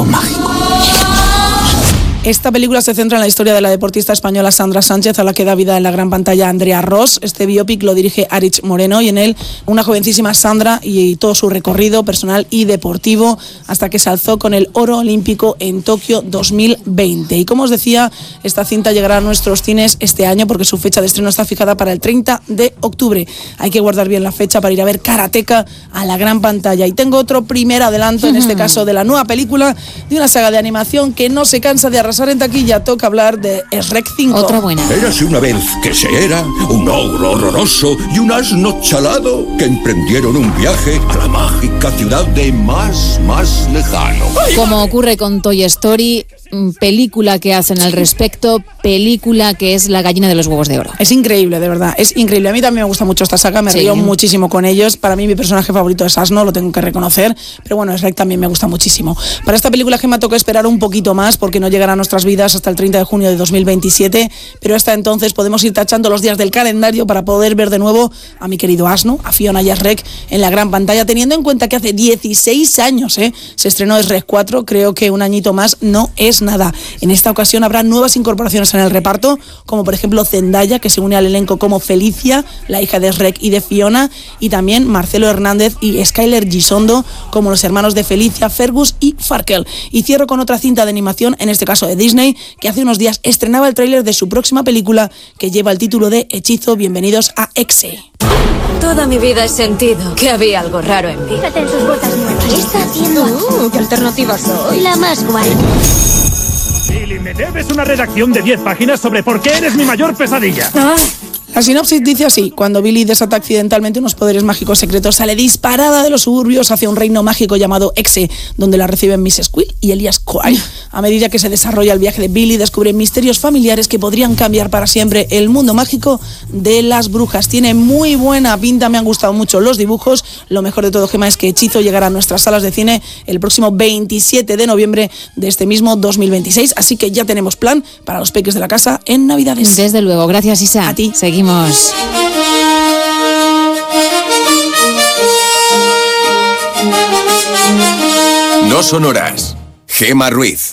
algo mágico. Esta película se centra en la historia de la deportista española Sandra Sánchez, a la que da vida en la gran pantalla Andrea Ros. Este biopic lo dirige Arich Moreno y en él una jovencísima Sandra y todo su recorrido personal y deportivo hasta que se alzó con el oro olímpico en Tokio 2020. Y como os decía, esta cinta llegará a nuestros cines este año porque su fecha de estreno está fijada para el 30 de octubre. Hay que guardar bien la fecha para ir a ver Karateka a la gran pantalla. Y tengo otro primer adelanto, en este caso de la nueva película de una saga de animación que no se cansa de arrasar en taquilla. Toca hablar de Shrek 5. Otra buena. Érase una vez que se era un ogro horroroso y un asno chalado que emprendieron un viaje a la mágica ciudad de más lejano. Como ocurre con Toy Story, película que hacen al respecto, película que es la gallina de los huevos de oro. Es increíble, de verdad, es increíble. A mí también me gusta mucho esta saga, me río muchísimo con ellos. Para mí mi personaje favorito es Asno, lo tengo que reconocer, pero bueno, Shrek también me gusta muchísimo. Para esta película que me toca esperar un poquito más porque no llegará a nuestras vidas hasta el 30 de junio de 2027, pero hasta entonces podemos ir tachando los días del calendario para poder ver de nuevo a mi querido Asno, a Fiona y a Shrek en la gran pantalla, teniendo en cuenta que hace 16 años se estrenó Shrek 4, creo que un añito más no es nada. En esta ocasión habrá nuevas incorporaciones en el reparto, como por ejemplo Zendaya, que se une al elenco como Felicia, la hija de Shrek y de Fiona, y también Marcelo Hernández y Skyler Gisondo como los hermanos de Felicia, Fergus y Farkel. Y cierro con otra cinta de animación, en este caso de Disney, que hace unos días estrenaba el tráiler de su próxima película que lleva el título de Hechizo. Bienvenidos a Exe. Toda mi vida he sentido que había algo raro en mí. Fíjate en sus botas nuevas. ¿Qué está haciendo? ¿Qué alternativa soy? La más guay. Billy, me debes una redacción de 10 páginas sobre por qué eres mi mayor pesadilla. La sinopsis dice así: cuando Billy desata accidentalmente unos poderes mágicos secretos, sale disparada de los suburbios hacia un reino mágico llamado Exe, donde la reciben Miss Squill y Elias Quaid. A medida que se desarrolla el viaje de Billy, descubre misterios familiares que podrían cambiar para siempre el mundo mágico de las brujas. Tiene muy buena pinta, me han gustado mucho los dibujos. Lo mejor de todo, Gemma, es que Hechizo llegará a nuestras salas de cine el próximo 27 de noviembre de este mismo 2026, así que ya tenemos plan para los peques de la casa en Navidades. Desde luego, gracias Isa. A ti. Seguimos. No son horas. Gemma Ruiz.